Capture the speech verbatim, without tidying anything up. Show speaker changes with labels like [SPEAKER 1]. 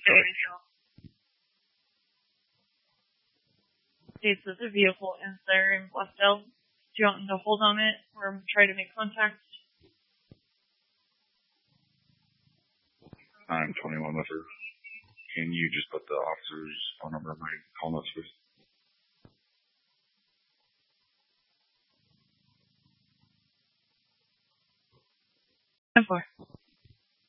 [SPEAKER 1] States that the vehicle is there in Westdale. Do you want me to hold on it or try to make contact?
[SPEAKER 2] I'm twenty-one with her. Can you just put the officer's phone number in my call notes, please?
[SPEAKER 1] ten four.